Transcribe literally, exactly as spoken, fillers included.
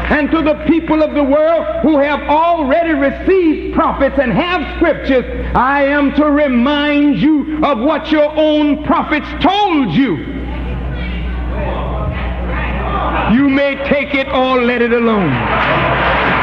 And to the people of the world who have already received prophets and have scriptures, I am to remind you of what your own prophets told you. You may take it or let it alone.